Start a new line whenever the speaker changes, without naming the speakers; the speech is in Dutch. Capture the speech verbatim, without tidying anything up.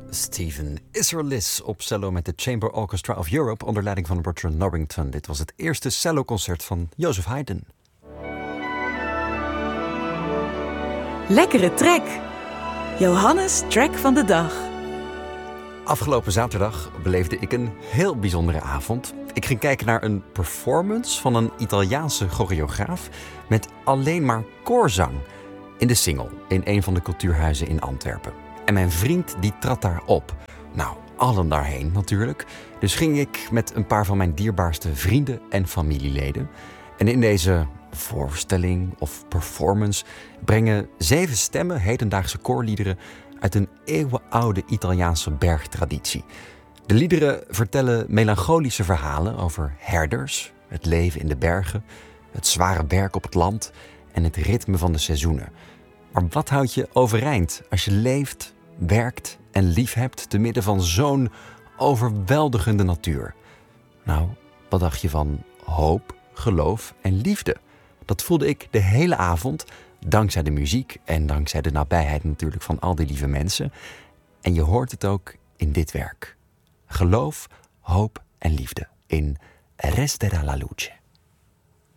Stephen Isserlis op cello met de Chamber Orchestra of Europe onder leiding van Bertrand Norrington. Dit was het eerste celloconcert van Joseph Haydn.
Lekkere track. Johannes' track van de dag.
Afgelopen zaterdag beleefde ik een heel bijzondere avond. Ik ging kijken naar een performance van een Italiaanse choreograaf met alleen maar koorzang in de Singel, in een van de cultuurhuizen in Antwerpen. En mijn vriend die trad daar op. Nou, allen daarheen natuurlijk. Dus ging ik met een paar van mijn dierbaarste vrienden en familieleden. En in deze voorstelling of performance brengen zeven stemmen hedendaagse koorliederen uit een eeuwenoude Italiaanse bergtraditie. De liederen vertellen melancholische verhalen over herders, het leven in de bergen, het zware werk op het land en het ritme van de seizoenen. Maar wat houdt je overeind als je leeft, werkt en lief hebt te midden van zo'n overweldigende natuur? Nou, wat dacht je van hoop, geloof en liefde? Dat voelde ik de hele avond, dankzij de muziek en dankzij de nabijheid natuurlijk van al die lieve mensen. En je hoort het ook in dit werk. Geloof, hoop en liefde in Resterà la luce.